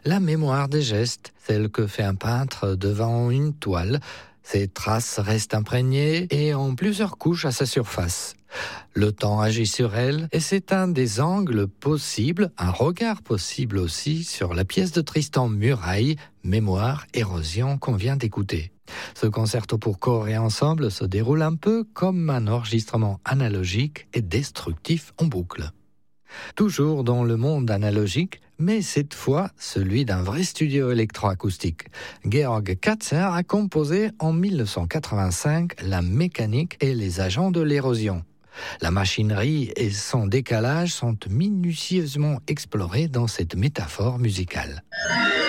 La mémoire des gestes, celle que fait un peintre devant une toile. Ces traces restent imprégnées et ont plusieurs couches à sa surface. Le temps agit sur elle et c'est un des angles possibles, un regard possible aussi sur la pièce de Tristan Murail, Mémoire, érosion qu'on vient d'écouter. Ce concerto pour corps et ensemble se déroule un peu comme un enregistrement analogique et destructif en boucle. Toujours dans le monde analogique, mais cette fois celui d'un vrai studio électroacoustique. Georg Katzer a composé en 1985 la mécanique et les agents de l'érosion. La machinerie et son décalage sont minutieusement explorés dans cette métaphore musicale.